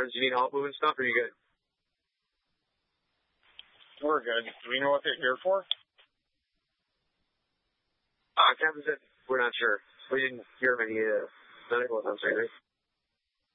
alarms. You need help moving stuff, or are you good? We're good. Do we know what they're here for? Captain said we're not sure. We didn't hear of any medical events or anything.